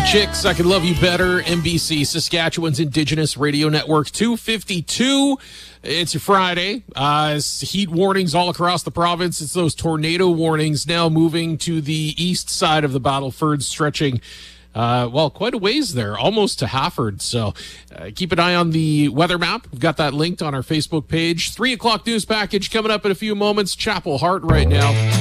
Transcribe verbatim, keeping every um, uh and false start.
Chicks, I Can Love You Better, M B C, Saskatchewan's Indigenous Radio Network, two fifty-two. It's your Friday. Uh, it's heat warnings all across the province. It's those tornado warnings now moving to the east side of the Battleford, stretching, uh, well, quite a ways there, almost to Hafford. So uh, keep an eye on the weather map. We've got that linked on our Facebook page. Three o'clock news package coming up in a few moments. Chapel Hart right now.